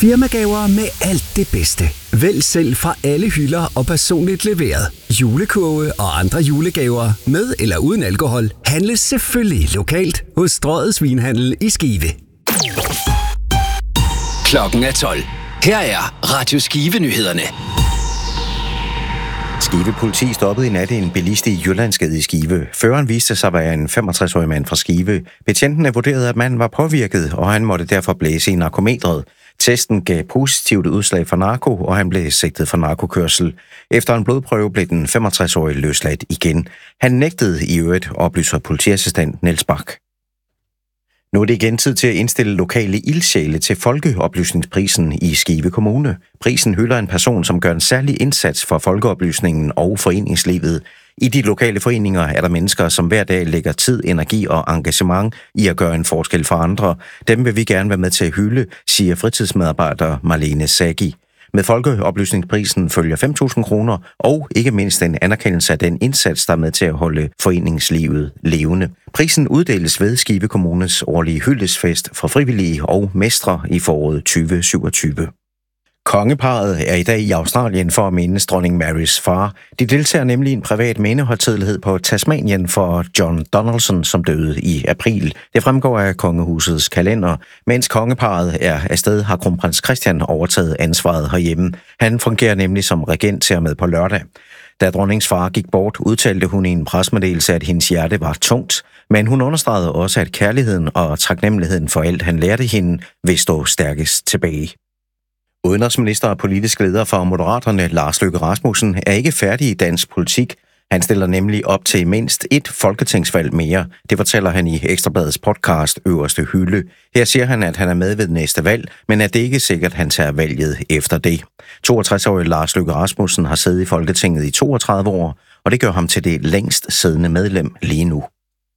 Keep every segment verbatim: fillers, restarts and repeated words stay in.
Firmagaver med alt det bedste. Vælg selv fra alle hylder og personligt leveret. Julekurve og andre julegaver med eller uden alkohol handles selvfølgelig lokalt hos Strøget Svinhandel i Skive. Klokken er tolv. Her er Radio Skive-nyhederne. Skive politi stoppede i nat en bilist i Jyllandsgade i Skive. Føreren viste sig at være en femogtres-årig mand fra Skive. Betjentene vurderede, at manden var påvirket, og han måtte derfor blæse i narkometret. Testen gav positivt udslag for narko, og han blev sigtet for narkokørsel. Efter en blodprøve blev den femogtres-årige løsladt igen. Han nægtede i øvrigt, oplyser politiassistent Niels Bak. Nu er det igen tid til at indstille lokale ildsjæle til Folkeoplysningsprisen i Skive Kommune. Prisen hylder en person, som gør en særlig indsats for folkeoplysningen og foreningslivet. I de lokale foreninger er der mennesker, som hver dag lægger tid, energi og engagement i at gøre en forskel for andre. Dem vil vi gerne være med til at hylde, siger fritidsmedarbejder Marlene Sagi. Med Folkeoplysningsprisen følger fem tusind kroner og ikke mindst en anerkendelse af den indsats, der er med til at holde foreningslivet levende. Prisen uddeles ved Skive Kommunes årlige hyldesfest for frivillige og mestre i foråret tyve syvogtyve. Kongeparret er i dag i Australien for at mindes dronning Marys far. De deltager nemlig i en privat mindehøjtidelighed på Tasmanien for John Donaldson, som døde i april. Det fremgår af kongehusets kalender. Mens kongeparret er afsted, har kronprins Christian overtaget ansvaret herhjemme. Han fungerer nemlig som regent til og med på lørdag. Da dronningens far gik bort, udtalte hun i en pressemeddelelse, at hendes hjerte var tungt, men hun understregede også, at kærligheden og taknemmeligheden for alt, han lærte hende, vil stå stærkest tilbage. Udenrigsminister og politisk leder for Moderaterne, Lars Løkke Rasmussen, er ikke færdig i dansk politik. Han stiller nemlig op til mindst et folketingsvalg mere. Det fortæller han i Ekstra Bladets podcast Øverste Hylde. Her siger han, at han er med ved næste valg, men at det ikke er sikkert, at han tager valget efter det. toogtres-årige Lars Løkke Rasmussen har siddet i Folketinget i toogtredive år, og det gør ham til det længst siddende medlem lige nu.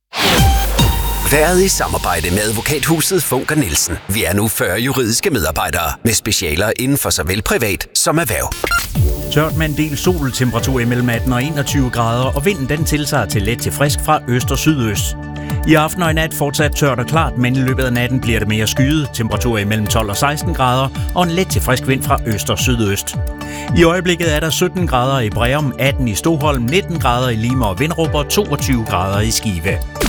Været i samarbejde med advokathuset Funker Nielsen. Vi er nu fyrre juridiske medarbejdere med specialer inden for såvel privat som erhverv. Tørt med en del sol, temperatur imellem atten og enogtyve grader, og vinden den tiltager til let til frisk fra øst og sydøst. I aften og i nat fortsat tørt og klart, men i løbet af natten bliver det mere skyet. Temperatur imellem tolv og seksten grader, og en let til frisk vind fra øst og sydøst. I øjeblikket er der sytten grader i Breum, atten i Stoholm, nitten grader i Lima og Vindrup og toogtyve grader i Skive.